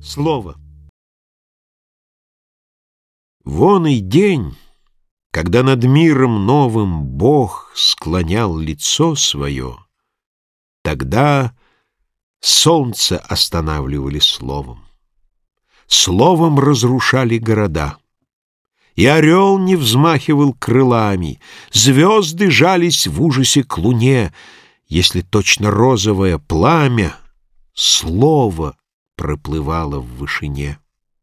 Слово. Вон и день, когда над миром новым Бог склонял лицо свое, тогда солнце останавливали словом. Словом разрушали города. И орел не взмахивал крылами, звезды жались в ужасе к луне, если точно розовое пламя слово проплывало в вышине.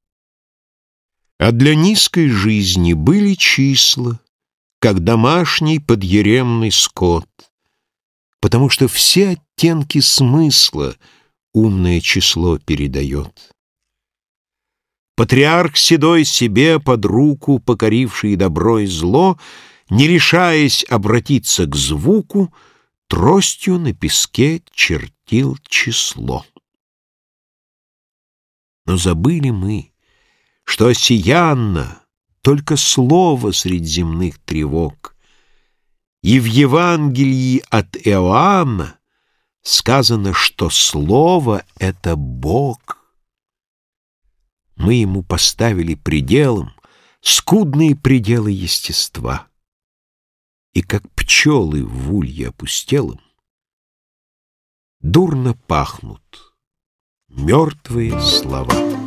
А для низкой жизни были числа, как домашний подъеремный скот, потому что все оттенки смысла умное число передает. Патриарх седой себе под руку, покоривший добро и зло, не решаясь обратиться к звуку, тростью на песке чертил число. Но забыли мы, что осиянно только слово средь земных тревог, и в Евангелии от Иоанна сказано, что слово — это Бог. Мы ему поставили пределом скудные пределы естества, и как пчелы в улье опустелом дурно пахнут мертвые слова.